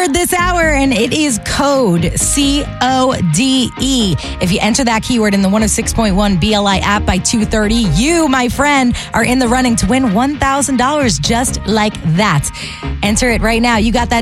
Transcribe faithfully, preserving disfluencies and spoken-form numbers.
word this hour, and it is code, C O D E. If you enter that keyword in the one oh six point one B L I app by two thirty, you, my friend, are in the running to win one thousand dollars just like that. Enter it right now. You got that